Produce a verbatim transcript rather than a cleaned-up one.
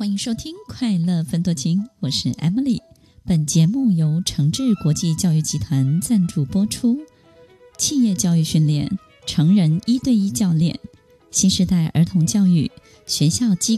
欢迎收听快乐分多金，我是 Emily。 本节目由诚志国际教育集团赞助播出。企业教育训练、成人一对一教练、新时代儿童教育、学校机